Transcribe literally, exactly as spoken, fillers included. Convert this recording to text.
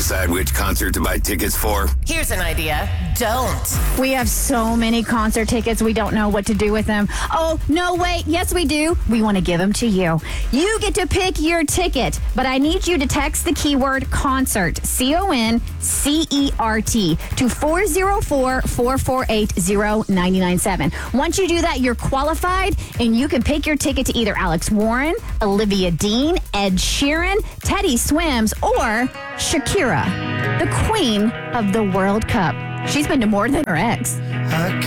decide which concert to buy tickets for? Here's an idea. Don't. We have so many concert tickets, we don't know what to do with them. Oh, no, wait. Yes, we do. We want to give them to you. You get to pick your ticket, but I need you to text the keyword concert, C O N C E R T, to four zero four, four four eight, zero nine nine seven. Once you do that, you're qualified, and you can pick your ticket to either Alex Warren, Olivia Dean, Ed Sheeran, Teddy Swims, or Shakira, the queen of the World Cup. She's been to more than her ex.